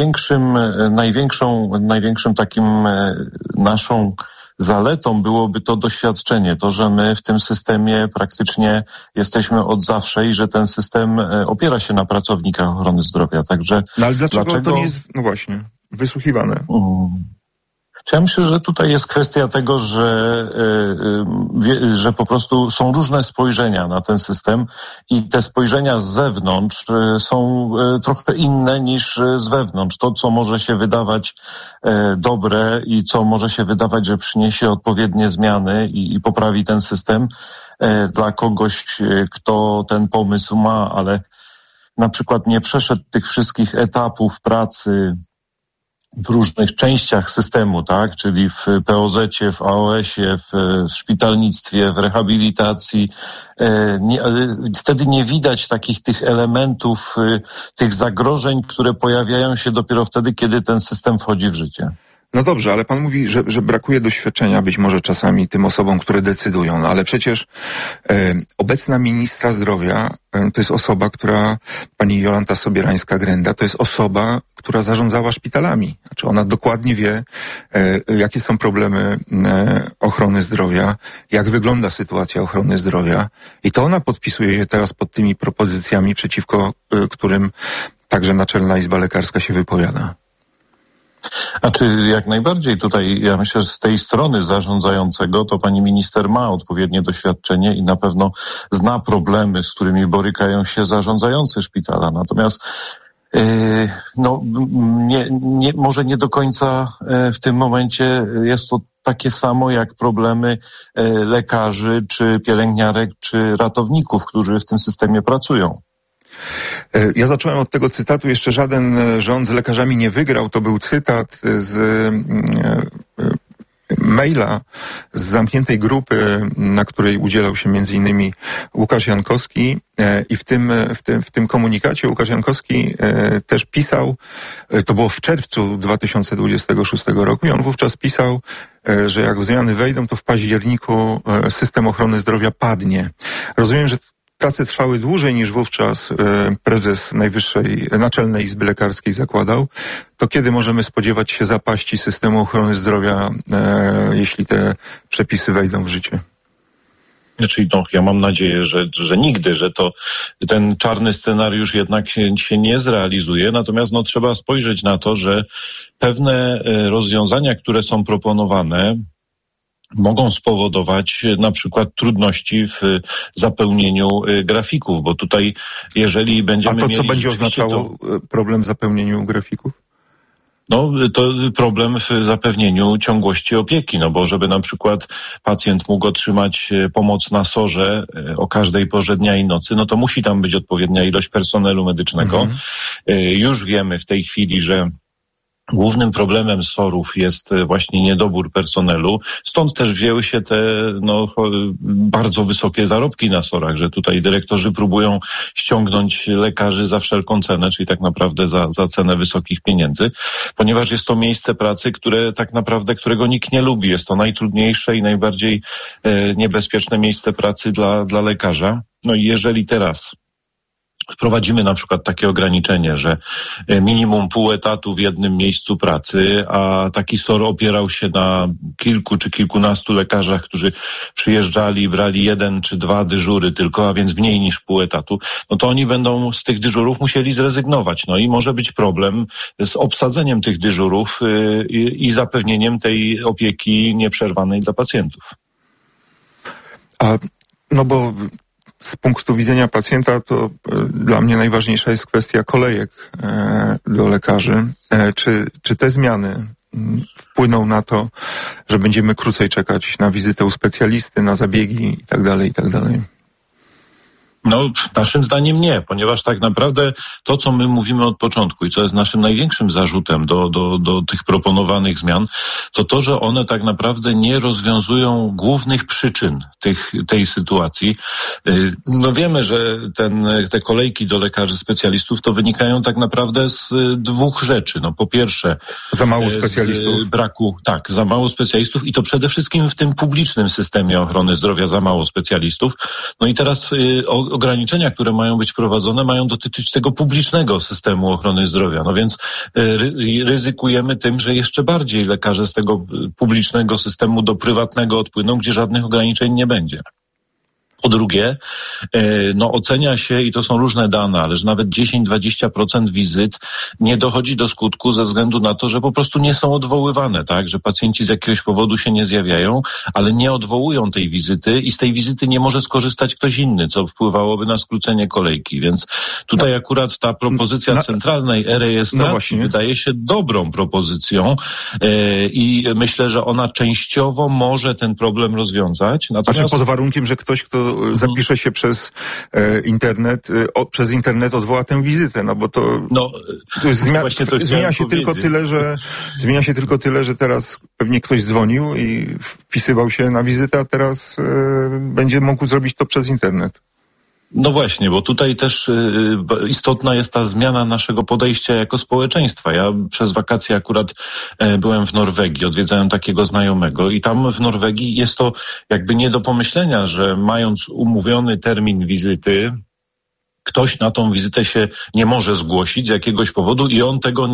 Speaker 7: największym takim naszą zaletą byłoby to doświadczenie, to, że my w tym systemie praktycznie jesteśmy od zawsze i że ten system opiera się na pracownikach ochrony zdrowia. Także
Speaker 2: no ale dlaczego to nie jest, no właśnie, wysłuchiwane?
Speaker 7: Ja myślę, że tutaj jest kwestia tego, że po prostu są różne spojrzenia na ten system i te spojrzenia z zewnątrz są trochę inne niż z wewnątrz. To, co może się wydawać dobre i co może się wydawać, że przyniesie odpowiednie zmiany i poprawi ten system dla kogoś, kto ten pomysł ma, ale na przykład nie przeszedł tych wszystkich etapów pracy w różnych częściach systemu, tak, czyli w POZ-cie, w AOS-ie, w szpitalnictwie, w rehabilitacji. Wtedy nie widać tych elementów, tych zagrożeń, które pojawiają się dopiero wtedy, kiedy ten system wchodzi w życie.
Speaker 2: No dobrze, ale pan mówi, że brakuje doświadczenia być może czasami tym osobom, które decydują, no ale przecież obecna ministra zdrowia to jest osoba, pani Jolanta Sobierańska-Grenda, to jest osoba, która zarządzała szpitalami. Znaczy ona dokładnie wie, jakie są problemy ochrony zdrowia, jak wygląda sytuacja ochrony zdrowia i to ona podpisuje się teraz pod tymi propozycjami, przeciwko którym także Naczelna Izba Lekarska się wypowiada.
Speaker 7: Jak najbardziej tutaj, ja myślę, że z tej strony zarządzającego to pani minister ma odpowiednie doświadczenie i na pewno zna problemy, z którymi borykają się zarządzający szpitala. Natomiast może nie do końca w tym momencie jest to takie samo jak problemy lekarzy, czy pielęgniarek, czy ratowników, którzy w tym systemie pracują.
Speaker 2: Ja zacząłem od tego cytatu, jeszcze żaden rząd z lekarzami nie wygrał. To był cytat z maila z zamkniętej grupy, na której udzielał się między innymi Łukasz Jankowski i w tym komunikacie Łukasz Jankowski też pisał, to było w czerwcu 2026 roku i on wówczas pisał, że jak zmiany wejdą, to w październiku system ochrony zdrowia padnie. Rozumiem, że prace trwały dłużej niż wówczas prezes Naczelnej Izby Lekarskiej zakładał, to kiedy możemy spodziewać się zapaści systemu ochrony zdrowia, jeśli te przepisy wejdą w życie?
Speaker 7: Znaczy, ja mam nadzieję, że nigdy, że ten czarny scenariusz jednak się nie zrealizuje. Natomiast trzeba spojrzeć na to, że pewne rozwiązania, które są proponowane, mogą spowodować na przykład trudności w zapełnieniu grafików, bo tutaj jeżeli będziemy mieli... A to co będzie oznaczało
Speaker 2: problem w zapełnieniu grafików?
Speaker 7: To problem w zapewnieniu ciągłości opieki, bo żeby na przykład pacjent mógł otrzymać pomoc na SOR-ze o każdej porze dnia i nocy, to musi tam być odpowiednia ilość personelu medycznego. Już wiemy w tej chwili, że głównym problemem SOR-ów jest właśnie niedobór personelu. Stąd też wzięły się te bardzo wysokie zarobki na SOR-ach, że tutaj dyrektorzy próbują ściągnąć lekarzy za wszelką cenę, czyli tak naprawdę za cenę wysokich pieniędzy, ponieważ jest to miejsce pracy, którego nikt nie lubi. Jest to najtrudniejsze i najbardziej niebezpieczne miejsce pracy dla lekarza. I jeżeli teraz wprowadzimy na przykład takie ograniczenie, że minimum pół etatu w jednym miejscu pracy, a taki SOR opierał się na kilku czy kilkunastu lekarzach, którzy przyjeżdżali i brali 1 czy 2 dyżury tylko, a więc mniej niż pół etatu, to oni będą z tych dyżurów musieli zrezygnować. I może być problem z obsadzeniem tych dyżurów i zapewnieniem tej opieki nieprzerwanej dla pacjentów.
Speaker 2: Bo z punktu widzenia pacjenta to dla mnie najważniejsza jest kwestia kolejek do lekarzy. Czy te zmiany wpłyną na to, że będziemy krócej czekać na wizytę u specjalisty, na zabiegi itd., itd.?
Speaker 7: Naszym zdaniem nie, ponieważ tak naprawdę to, co my mówimy od początku i co jest naszym największym zarzutem do tych proponowanych zmian, to, że one tak naprawdę nie rozwiązują głównych przyczyn tej sytuacji. Wiemy, że te kolejki do lekarzy specjalistów to wynikają tak naprawdę z 2 rzeczy. Po pierwsze,
Speaker 2: za mało specjalistów.
Speaker 7: Za mało specjalistów i to przede wszystkim w tym publicznym systemie ochrony zdrowia za mało specjalistów. I teraz ograniczenia, które mają być wprowadzone, mają dotyczyć tego publicznego systemu ochrony zdrowia. Więc ryzykujemy tym, że jeszcze bardziej lekarze z tego publicznego systemu do prywatnego odpłyną, gdzie żadnych ograniczeń nie będzie. Po drugie, ocenia się, i to są różne dane, ale że nawet 10-20% wizyt nie dochodzi do skutku ze względu na to, że po prostu nie są odwoływane, tak? Że pacjenci z jakiegoś powodu się nie zjawiają, ale nie odwołują tej wizyty i z tej wizyty nie może skorzystać ktoś inny, co wpływałoby na skrócenie kolejki. Więc tutaj akurat ta propozycja centralnej e-rejestracji wydaje się dobrą propozycją i myślę, że ona częściowo może ten problem rozwiązać.
Speaker 2: Natomiast pod warunkiem, że ktoś, kto zapisze się przez internet odwoła tę wizytę, bo to zmienia się tylko tyle, że teraz pewnie ktoś dzwonił i wpisywał się na wizytę, a teraz będzie mógł zrobić to przez internet.
Speaker 7: Właśnie, bo tutaj też istotna jest ta zmiana naszego podejścia jako społeczeństwa. Ja przez wakacje akurat byłem w Norwegii, odwiedzałem takiego znajomego i tam w Norwegii jest to jakby nie do pomyślenia, że mając umówiony termin wizyty, ktoś na tą wizytę się nie może zgłosić z jakiegoś powodu i on tego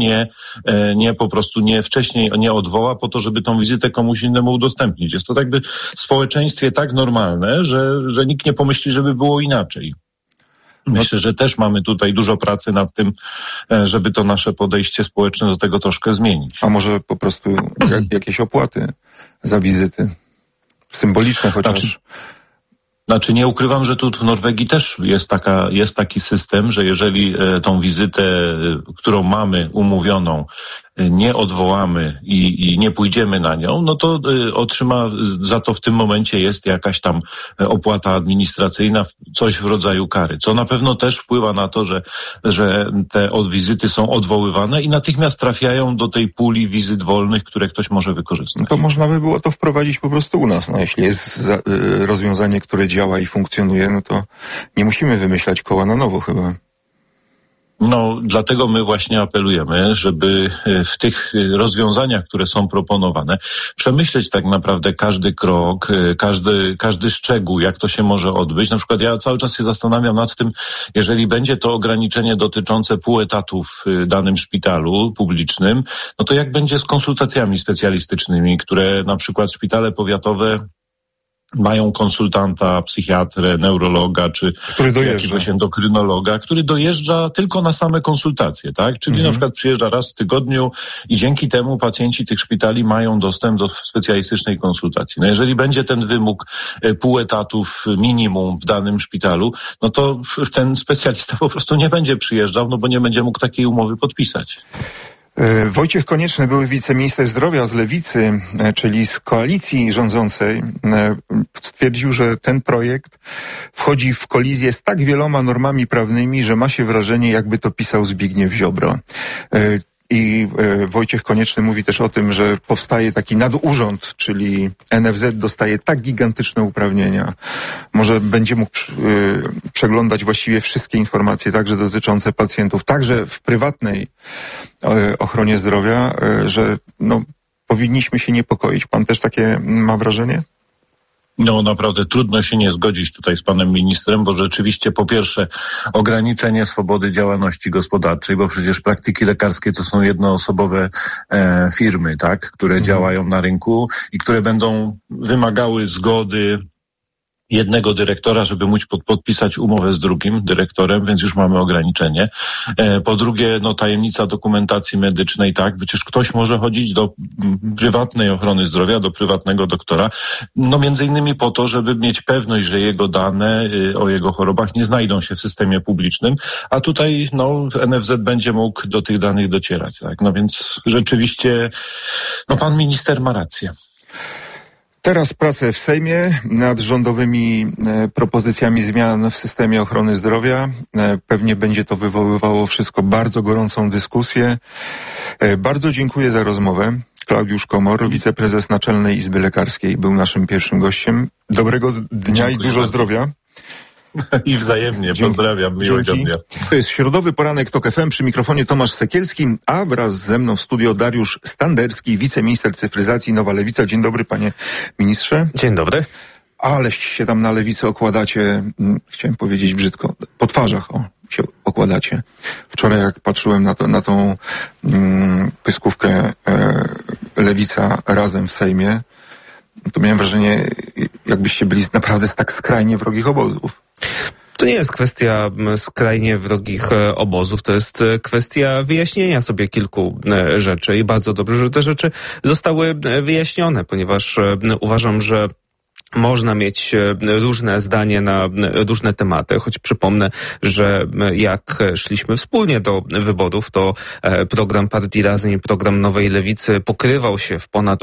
Speaker 7: wcześniej nie odwoła po to, żeby tą wizytę komuś innemu udostępnić. Jest to jakby w społeczeństwie tak normalne, że nikt nie pomyśli, żeby było inaczej. Myślę, że też mamy tutaj dużo pracy nad tym, żeby to nasze podejście społeczne do tego troszkę zmienić.
Speaker 2: A może po prostu jakieś opłaty za wizyty? Symboliczne chociaż.
Speaker 7: Nie ukrywam, że tu w Norwegii też jest taki system, że jeżeli tą wizytę, którą mamy umówioną, nie odwołamy i nie pójdziemy na nią, to otrzyma za to w tym momencie jest jakaś tam opłata administracyjna, coś w rodzaju kary, co na pewno też wpływa na to, że te wizyty są odwoływane i natychmiast trafiają do tej puli wizyt wolnych, które ktoś może wykorzystać.
Speaker 2: To można by było to wprowadzić po prostu u nas. Jeśli jest rozwiązanie, które działa i funkcjonuje, to nie musimy wymyślać koła na nowo chyba.
Speaker 7: No, dlatego my właśnie apelujemy, żeby w tych rozwiązaniach, które są proponowane, przemyśleć tak naprawdę każdy krok, każdy szczegół, jak to się może odbyć. Na przykład ja cały czas się zastanawiam nad tym, jeżeli będzie to ograniczenie dotyczące pół etatu w danym szpitalu publicznym, no to jak będzie z konsultacjami specjalistycznymi, które na przykład szpitale powiatowe mają konsultanta, psychiatrę, neurologa, czy jakiegoś endokrynologa, który dojeżdża tylko na same konsultacje, tak? Czyli na przykład przyjeżdża raz w tygodniu i dzięki temu pacjenci tych szpitali mają dostęp do specjalistycznej konsultacji. No jeżeli będzie ten wymóg pół etatów minimum w danym szpitalu, no to ten specjalista po prostu nie będzie przyjeżdżał, no bo nie będzie mógł takiej umowy podpisać.
Speaker 2: Wojciech Konieczny, były wiceminister zdrowia z Lewicy, czyli z koalicji rządzącej, stwierdził, że ten projekt wchodzi w kolizję z tak wieloma normami prawnymi, że ma się wrażenie, jakby to pisał Zbigniew Ziobro. I Wojciech Konieczny mówi też o tym, że powstaje taki nadurząd, czyli NFZ dostaje tak gigantyczne uprawnienia. Może będzie mógł przeglądać właściwie wszystkie informacje, także dotyczące pacjentów, także w prywatnej ochronie zdrowia, że no, powinniśmy się niepokoić. Pan też takie ma wrażenie?
Speaker 7: No naprawdę trudno się nie zgodzić tutaj z panem ministrem, bo rzeczywiście po pierwsze ograniczenie swobody działalności gospodarczej, bo przecież praktyki lekarskie to są jednoosobowe firmy, tak, które działają na rynku i które będą wymagały zgody jednego dyrektora, żeby móc podpisać umowę z drugim dyrektorem, więc już mamy ograniczenie. Po drugie, no tajemnica dokumentacji medycznej, tak, przecież ktoś może chodzić do prywatnej ochrony zdrowia, do prywatnego doktora, no między innymi po to, żeby mieć pewność, że jego dane o jego chorobach nie znajdą się w systemie publicznym, a tutaj, no, NFZ będzie mógł do tych danych docierać, tak, no więc rzeczywiście, no pan minister ma rację.
Speaker 2: Teraz prace w Sejmie nad rządowymi propozycjami zmian w systemie ochrony zdrowia. Pewnie będzie to wywoływało wszystko bardzo gorącą dyskusję. Bardzo dziękuję za rozmowę. Klaudiusz Komor, wiceprezes Naczelnej Izby Lekarskiej, był naszym pierwszym gościem. Dobrego dnia i dużo zdrowia.
Speaker 7: I wzajemnie. Pozdrawiam. Miłego dnia.
Speaker 2: To jest Środowy Poranek TOK FM, przy mikrofonie Tomasz Sekielski, a wraz ze mną w studio Dariusz Standerski, wiceminister cyfryzacji, Nowa Lewica. Dzień dobry, panie ministrze.
Speaker 8: Dzień dobry.
Speaker 2: Aleś się tam na lewicę okładacie, chciałem powiedzieć brzydko, po twarzach się okładacie. Wczoraj jak patrzyłem na tą pyskówkę Lewica razem w Sejmie, to miałem wrażenie, jakbyście byli naprawdę tak skrajnie wrogich obozów.
Speaker 8: To nie jest kwestia skrajnie wrogich obozów, to jest kwestia wyjaśnienia sobie kilku rzeczy i bardzo dobrze, że te rzeczy zostały wyjaśnione, ponieważ uważam, że można mieć różne zdanie na różne tematy, choć przypomnę, że jak szliśmy wspólnie do wyborów, to program Partii Razem i program Nowej Lewicy pokrywał się w ponad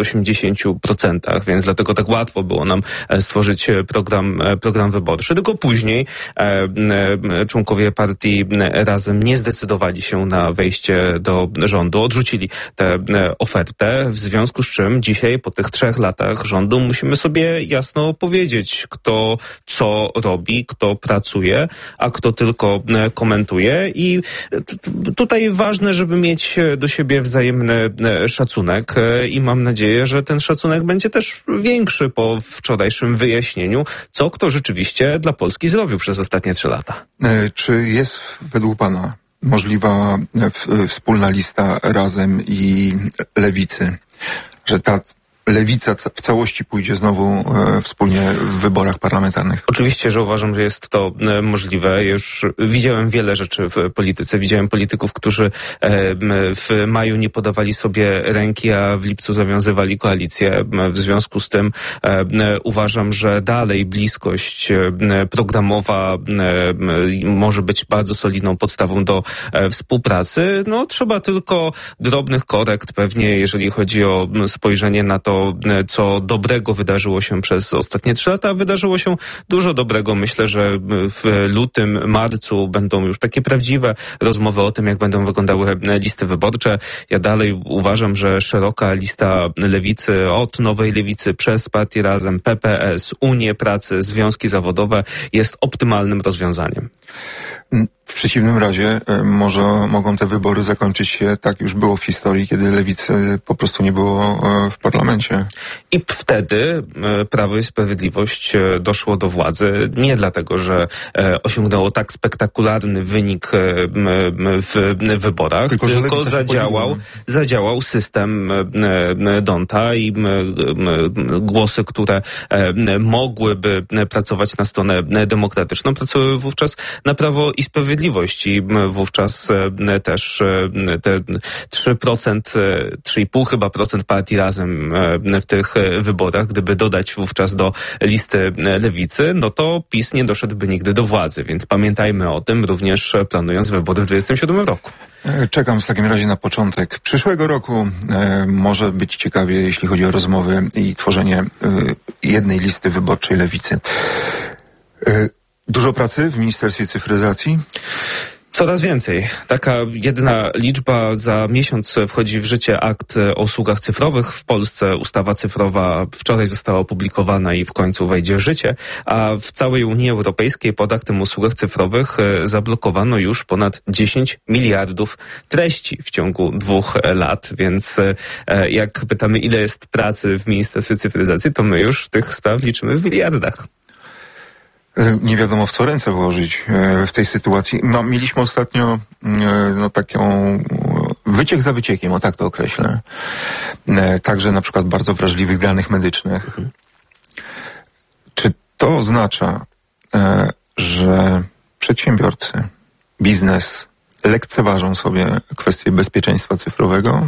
Speaker 8: 80%, więc dlatego tak łatwo było nam stworzyć program wyborczy. Tylko później członkowie Partii Razem nie zdecydowali się na wejście do rządu, odrzucili tę ofertę, w związku z czym dzisiaj po tych 3 latach rządu musimy sobie jasno powiedzieć, kto co robi, kto pracuje, a kto tylko komentuje i tutaj ważne, żeby mieć do siebie wzajemny szacunek i mam nadzieję, że ten szacunek będzie też większy po wczorajszym wyjaśnieniu, co kto rzeczywiście dla Polski zrobił przez ostatnie 3 lata.
Speaker 2: Czy jest według pana możliwa wspólna lista Razem i Lewicy, że ta Lewica w całości pójdzie znowu wspólnie w wyborach parlamentarnych?
Speaker 8: Oczywiście, że uważam, że jest to możliwe. Już widziałem wiele rzeczy w polityce. Widziałem polityków, którzy w maju nie podawali sobie ręki, a w lipcu zawiązywali koalicję. W związku z tym uważam, że dalej bliskość programowa może być bardzo solidną podstawą do współpracy. No, trzeba tylko drobnych korekt pewnie, jeżeli chodzi o spojrzenie na to, co dobrego wydarzyło się przez ostatnie 3 lata. Wydarzyło się dużo dobrego. Myślę, że w lutym, marcu będą już takie prawdziwe rozmowy o tym, jak będą wyglądały listy wyborcze. Ja dalej uważam, że szeroka lista Lewicy, od Nowej Lewicy przez Partię Razem, PPS, Unię Pracy, związki zawodowe jest optymalnym rozwiązaniem.
Speaker 2: W przeciwnym razie mogą te wybory zakończyć się, tak już było w historii, kiedy lewicy po prostu nie było w parlamencie.
Speaker 8: I wtedy Prawo i Sprawiedliwość doszło do władzy nie dlatego, że osiągnęło tak spektakularny wynik w wyborach, tylko zadziałał system D'Hondta i głosy, które mogłyby pracować na stronę demokratyczną, pracowały wówczas na Prawo i Sprawiedliwość i wówczas też te 3%, 3,5 chyba procent partii Razem w tych wyborach, gdyby dodać wówczas do listy lewicy, no to PiS nie doszedłby nigdy do władzy, więc pamiętajmy o tym również planując wybory w 2027 roku.
Speaker 2: Czekam w takim razie na początek przyszłego roku. Może być ciekawie, jeśli chodzi o rozmowy i tworzenie jednej listy wyborczej lewicy. Dużo pracy w Ministerstwie Cyfryzacji?
Speaker 8: Coraz więcej. Taka jedna liczba. Za miesiąc wchodzi w życie akt o usługach cyfrowych. W Polsce ustawa cyfrowa wczoraj została opublikowana i w końcu wejdzie w życie, a w całej Unii Europejskiej pod aktem o usługach cyfrowych zablokowano już ponad 10 miliardów treści w ciągu 2 lat, więc jak pytamy, ile jest pracy w Ministerstwie Cyfryzacji, to my już tych spraw liczymy w miliardach.
Speaker 2: Nie wiadomo, w co ręce włożyć w tej sytuacji. No, mieliśmy ostatnio taką wyciek za wyciekiem, o tak to określę. Także na przykład bardzo wrażliwych danych medycznych. Czy to oznacza, że przedsiębiorcy, biznes lekceważą sobie kwestię bezpieczeństwa cyfrowego?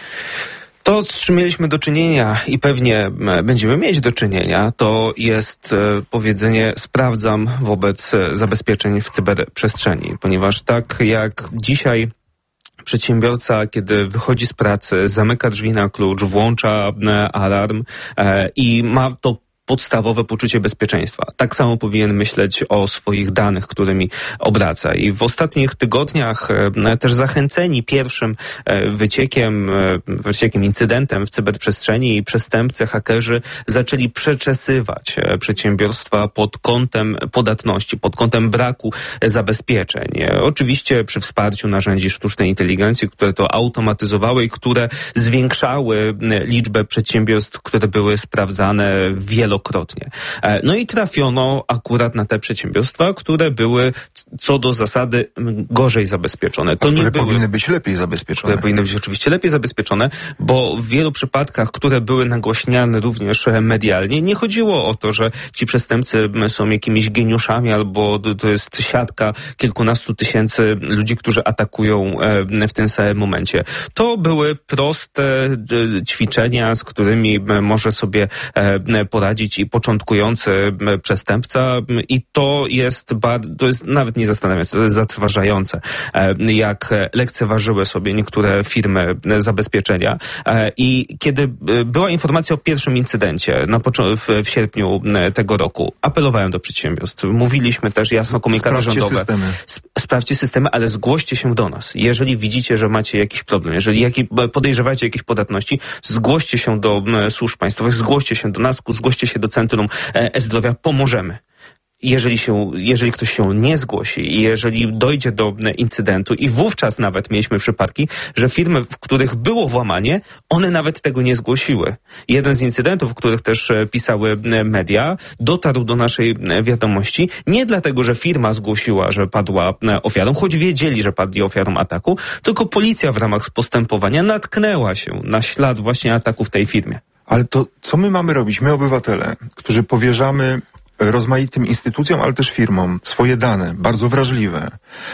Speaker 8: To, z czym mieliśmy do czynienia i pewnie będziemy mieć do czynienia, to jest powiedzenie sprawdzam wobec zabezpieczeń w cyberprzestrzeni, ponieważ tak jak dzisiaj przedsiębiorca, kiedy wychodzi z pracy, zamyka drzwi na klucz, włącza alarm i ma to podstawowe poczucie bezpieczeństwa. Tak samo powinien myśleć o swoich danych, którymi obraca. I w ostatnich tygodniach też zachęceni pierwszym wyciekiem, incydentem w cyberprzestrzeni i przestępcy, hakerzy zaczęli przeczesywać przedsiębiorstwa pod kątem podatności, pod kątem braku zabezpieczeń. Oczywiście przy wsparciu narzędzi sztucznej inteligencji, które to automatyzowały i które zwiększały liczbę przedsiębiorstw, które były sprawdzane wielokrotnie. No i trafiono akurat na te przedsiębiorstwa, które były co do zasady gorzej zabezpieczone.
Speaker 2: Powinny być lepiej zabezpieczone.
Speaker 8: Które powinny być oczywiście lepiej zabezpieczone, bo w wielu przypadkach, które były nagłaśniane również medialnie, nie chodziło o to, że ci przestępcy są jakimiś geniuszami albo to jest siatka kilkunastu tysięcy ludzi, którzy atakują w tym samym momencie. To były proste ćwiczenia, z którymi może sobie poradzić i początkujący przestępca i to jest nawet nie zastanawiające, to jest zatrważające, jak lekceważyły sobie niektóre firmy zabezpieczenia i kiedy była informacja o pierwszym incydencie w sierpniu tego roku, apelowałem do przedsiębiorstw, mówiliśmy też jasno, komunikaty rządowe, sprawdźcie systemy, ale zgłoście się do nas. Jeżeli widzicie, że macie jakiś problem, jeżeli podejrzewacie jakieś podatności, zgłoście się do służb państwowych, zgłoście się do nas, zgłoście się do Centrum E-Zdrowia, pomożemy. Jeżeli ktoś się nie zgłosi i jeżeli dojdzie do incydentu i wówczas nawet mieliśmy przypadki, że firmy, w których było włamanie, one nawet tego nie zgłosiły. Jeden z incydentów, o których też pisały media, dotarł do naszej wiadomości nie dlatego, że firma zgłosiła, że padła ofiarą, choć wiedzieli, że padli ofiarą ataku, tylko policja w ramach postępowania natknęła się na ślad właśnie ataku w tej firmie.
Speaker 2: Ale to co my mamy robić, my obywatele, którzy powierzamy rozmaitym instytucjom, ale też firmom swoje dane, bardzo wrażliwe.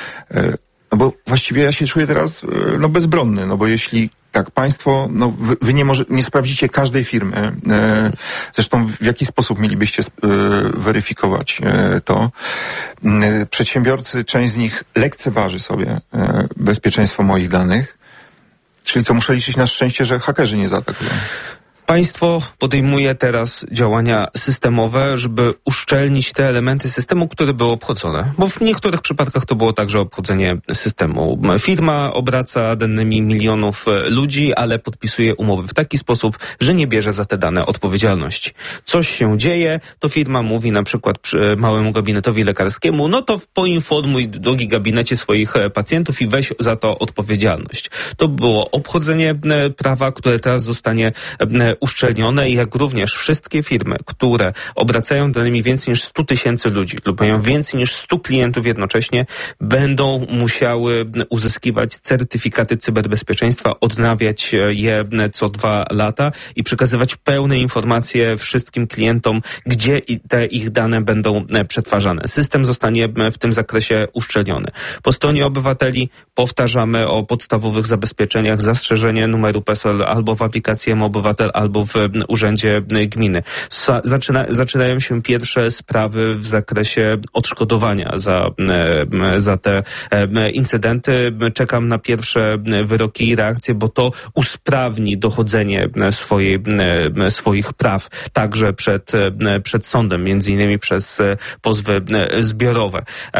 Speaker 2: No bo właściwie ja się czuję teraz bezbronny, no bo jeśli tak państwo, wy nie sprawdzicie każdej firmy, zresztą w jaki sposób mielibyście weryfikować to. Przedsiębiorcy, część z nich lekceważy sobie bezpieczeństwo moich danych, czyli co, muszę liczyć na szczęście, że hakerzy nie zaatakują.
Speaker 8: Państwo podejmuje teraz działania systemowe, żeby uszczelnić te elementy systemu, które były obchodzone. Bo w niektórych przypadkach to było także obchodzenie systemu. Firma obraca danymi milionów ludzi, ale podpisuje umowy w taki sposób, że nie bierze za te dane odpowiedzialności. Coś się dzieje, to firma mówi na przykład małemu gabinetowi lekarskiemu, no to poinformuj, drogi gabinecie, swoich pacjentów i weź za to odpowiedzialność. To było obchodzenie prawa, które teraz zostanie uszczelnione, jak również wszystkie firmy, które obracają danymi więcej niż 100 tysięcy ludzi lub mają więcej niż 100 klientów jednocześnie, będą musiały uzyskiwać certyfikaty cyberbezpieczeństwa, odnawiać je co 2 lata i przekazywać pełne informacje wszystkim klientom, gdzie te ich dane będą przetwarzane. System zostanie w tym zakresie uszczelniony. Po stronie obywateli powtarzamy o podstawowych zabezpieczeniach, zastrzeżenie numeru PESEL albo w aplikacji mObywatel, albo w urzędzie gminy. Zaczynają się pierwsze sprawy w zakresie odszkodowania za te incydenty. Czekam na pierwsze wyroki i reakcje, bo to usprawni dochodzenie swoich praw także przed sądem, między innymi przez pozwy zbiorowe.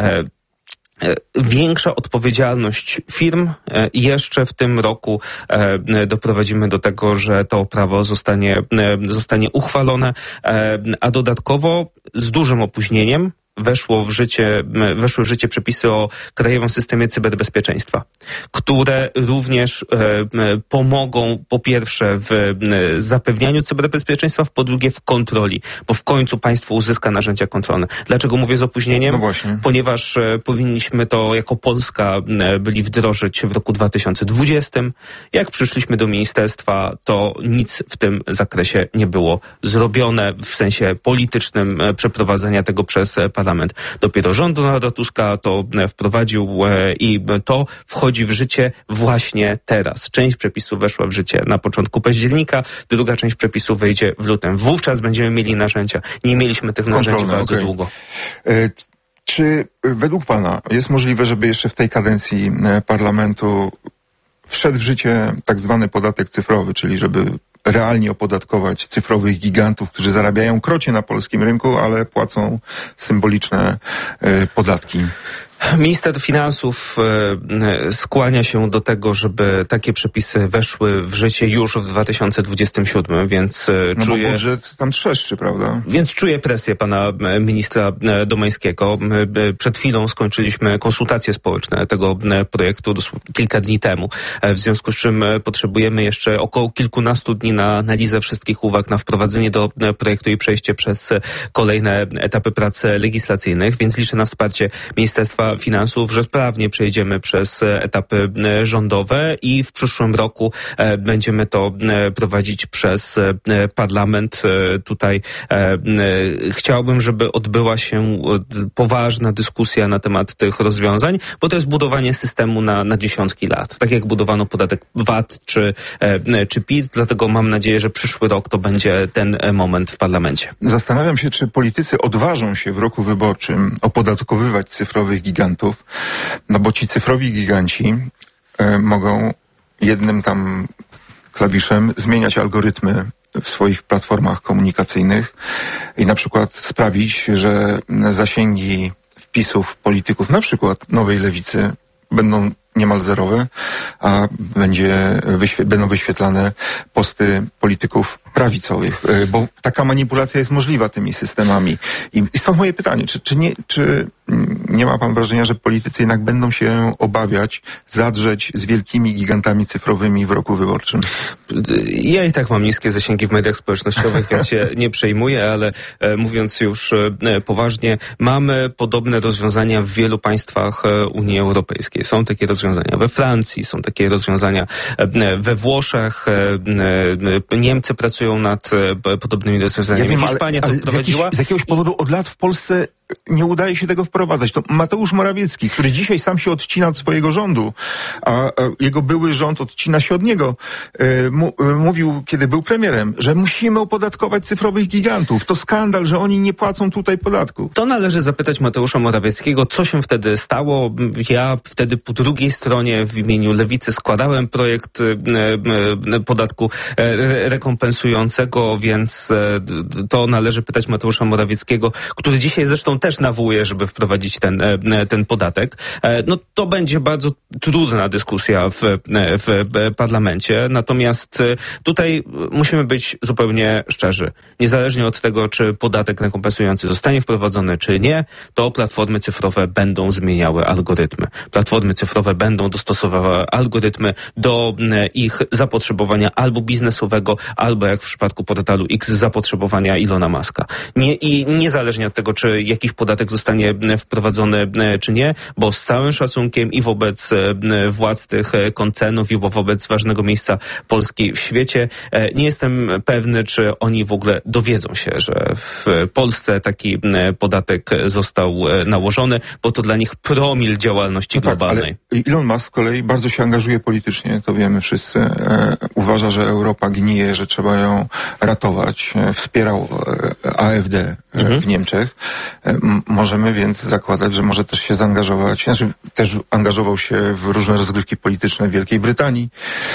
Speaker 8: Większa odpowiedzialność firm. Jeszcze w tym roku doprowadzimy do tego, że to prawo zostanie uchwalone, a dodatkowo z dużym opóźnieniem weszły w życie przepisy o Krajowym Systemie Cyberbezpieczeństwa, które również pomogą po pierwsze w zapewnianiu cyberbezpieczeństwa, po drugie w kontroli, bo w końcu państwo uzyska narzędzia kontrolne. Dlaczego mówię z opóźnieniem?
Speaker 2: No właśnie.
Speaker 8: Ponieważ powinniśmy to jako Polska byli wdrożyć w roku 2020. Jak przyszliśmy do ministerstwa, to nic w tym zakresie nie było zrobione w sensie politycznym przeprowadzenia tego przez parlament. Dopiero rząd Donalda Tuska to wprowadził i to wchodzi w życie właśnie teraz. Część przepisów weszła w życie na początku października, druga część przepisów wejdzie w lutym. Wówczas będziemy mieli narzędzia. Nie mieliśmy tych narzędzi bardzo długo.
Speaker 2: Czy według pana jest możliwe, żeby jeszcze w tej kadencji parlamentu wszedł w życie tak zwany podatek cyfrowy, czyli żeby realnie opodatkować cyfrowych gigantów, którzy zarabiają krocie na polskim rynku, ale płacą symboliczne podatki?
Speaker 8: Minister Finansów skłania się do tego, żeby takie przepisy weszły w życie już w 2027, więc
Speaker 2: czuję... Bo budżet tam trzeszczy, prawda?
Speaker 8: Więc czuję presję pana ministra Domańskiego. Przed chwilą skończyliśmy konsultacje społeczne tego projektu kilka dni temu, w związku z czym potrzebujemy jeszcze około kilkunastu dni na analizę wszystkich uwag, na wprowadzenie do projektu i przejście przez kolejne etapy prac legislacyjnych, więc liczę na wsparcie Ministerstwa Finansów, że sprawnie przejdziemy przez etapy rządowe i w przyszłym roku będziemy to prowadzić przez parlament. Tutaj chciałbym, żeby odbyła się poważna dyskusja na temat tych rozwiązań, bo to jest budowanie systemu na dziesiątki lat. Tak jak budowano podatek VAT czy PIT, dlatego mam nadzieję, że przyszły rok to będzie ten moment w parlamencie.
Speaker 2: Zastanawiam się, czy politycy odważą się w roku wyborczym opodatkowywać cyfrowych gigantów, no bo ci cyfrowi giganci mogą jednym tam klawiszem zmieniać algorytmy w swoich platformach komunikacyjnych i na przykład sprawić, że zasięgi wpisów polityków, na przykład Nowej Lewicy, będą niemal zerowe, a będą wyświetlane posty polityków prawicowych, bo taka manipulacja jest możliwa tymi systemami. I stąd moje pytanie, czy nie ma pan wrażenia, że politycy jednak będą się obawiać zadrzeć z wielkimi gigantami cyfrowymi w roku wyborczym?
Speaker 8: Ja i tak mam niskie zasięgi w mediach społecznościowych, więc się nie przejmuję, ale mówiąc już poważnie, mamy podobne rozwiązania w wielu państwach Unii Europejskiej. Są takie rozwiązania we Francji, są takie rozwiązania we Włoszech, Niemcy pracują nad podobnymi rozwiązaniami.
Speaker 2: Ja wiem,
Speaker 8: Hiszpania to wprowadziła.
Speaker 2: Z jakiegoś powodu od lat w Polsce nie udaje się tego wprowadzać. To Mateusz Morawiecki, który dzisiaj sam się odcina od swojego rządu, a jego były rząd odcina się od niego, mówił, kiedy był premierem, że musimy opodatkować cyfrowych gigantów. To skandal, że oni nie płacą tutaj podatków.
Speaker 8: To należy zapytać Mateusza Morawieckiego, co się wtedy stało. Ja wtedy po drugiej stronie w imieniu Lewicy składałem projekt podatku rekompensującego, więc to należy pytać Mateusza Morawieckiego, który dzisiaj zresztą też nawołuje, żeby wprowadzić ten podatek. No to będzie bardzo trudna dyskusja w parlamencie, natomiast tutaj musimy być zupełnie szczerzy. Niezależnie od tego, czy podatek rekompensujący zostanie wprowadzony, czy nie, to platformy cyfrowe będą zmieniały algorytmy. Platformy cyfrowe będą dostosowały algorytmy do ich zapotrzebowania albo biznesowego, albo jak w przypadku portalu X zapotrzebowania Ilona Muska. I niezależnie od tego, czy jakiś podatek zostanie wprowadzony, czy nie, bo z całym szacunkiem i wobec władz tych koncernów i wobec ważnego miejsca Polski w świecie, nie jestem pewny, czy oni w ogóle dowiedzą się, że w Polsce taki podatek został nałożony, bo to dla nich promil działalności globalnej.
Speaker 2: Ale Elon Musk z kolei bardzo się angażuje politycznie, to wiemy wszyscy. Uważa, że Europa gnije, że trzeba ją ratować. Wspierał AfD w Niemczech. Możemy więc zakładać, że może też się zaangażować, też angażował się w różne rozgrywki polityczne w Wielkiej Brytanii,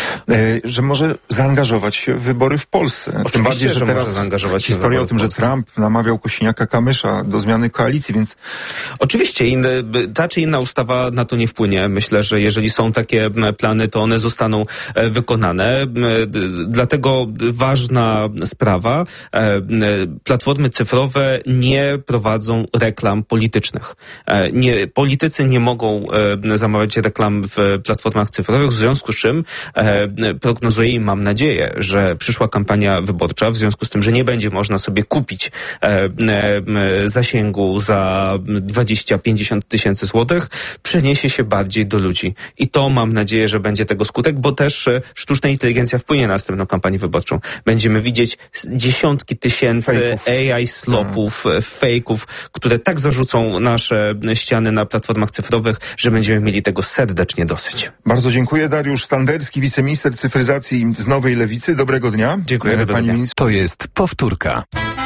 Speaker 2: że może zaangażować się w wybory w Polsce.
Speaker 8: Oczywiście,
Speaker 2: tym bardziej, że teraz historia o tym, że Trump namawiał Kosiniaka-Kamysza do zmiany koalicji, więc...
Speaker 8: Oczywiście, ta czy inna ustawa na to nie wpłynie. Myślę, że jeżeli są takie plany, to one zostaną wykonane. Dlatego ważna sprawa, platformy cyfrowe nie prowadzą reklam politycznych. Politycy nie mogą zamawiać reklam w platformach cyfrowych, w związku z czym prognozuję i mam nadzieję, że przyszła kampania wyborcza, w związku z tym, że nie będzie można sobie kupić zasięgu za 20-50 tysięcy złotych, przeniesie się bardziej do ludzi. I to mam nadzieję, że będzie tego skutek, bo też sztuczna inteligencja wpłynie na następną kampanię wyborczą. Będziemy widzieć dziesiątki tysięcy AI slopów, fejków, które tak zarzucą nasze ściany na platformach cyfrowych, że będziemy mieli tego serdecznie dosyć.
Speaker 2: Bardzo dziękuję. Dariusz Standerski, wiceminister cyfryzacji z Nowej Lewicy. Dobrego dnia.
Speaker 8: Dziękuję.
Speaker 2: Pani minister.
Speaker 1: To jest powtórka.